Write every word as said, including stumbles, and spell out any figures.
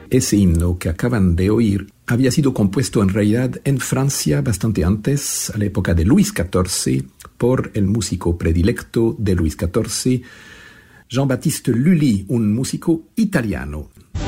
Ese himno que acaban de oír había sido compuesto en realidad en Francia bastante antes, a la época de Luis catorce, por el músico predilecto de Luis catorce, Jean-Baptiste Lully, un músico italiano.